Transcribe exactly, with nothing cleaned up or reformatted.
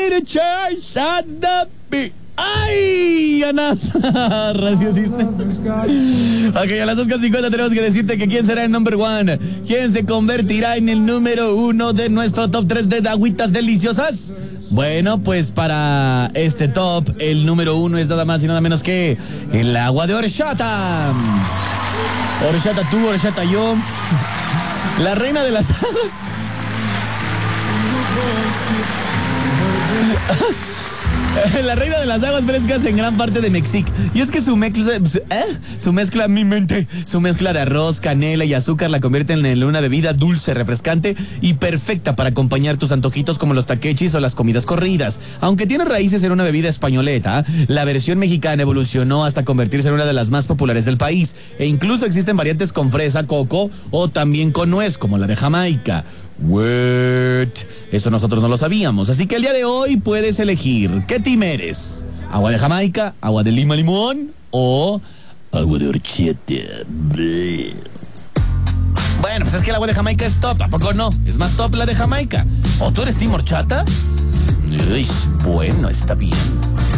need a chance at the beat. ¡Ay, Ana! Radio Disney. Ok, a las dos con cincuenta tenemos que decirte que quién será el number one. ¿Quién se convertirá en el número uno de nuestro top tres de agüitas deliciosas? Bueno, pues para este top, el número uno es nada más y nada menos que el agua de horchata. Horchata tú, horchata yo. La reina de las aguas. La reina de las aguas frescas en gran parte de México. Y es que su mezcla, ¿eh? su mezcla, mi mente, su mezcla de arroz, canela y azúcar la convierten en una bebida dulce, refrescante y perfecta para acompañar tus antojitos como los taquechis o las comidas corridas. Aunque tiene raíces en una bebida españoleta, la versión mexicana evolucionó hasta convertirse en una de las más populares del país. E incluso existen variantes con fresa, coco o también con nuez, como la de Jamaica. What? Eso nosotros no lo sabíamos. Así que el día de hoy puedes elegir. ¿Qué team eres? ¿Agua de Jamaica? ¿Agua de lima limón? ¿O agua de horchata? Bueno, pues es que el agua de Jamaica es top. ¿A poco no? Es más top la de Jamaica. ¿O tú eres team horchata? Uy, bueno, está bien.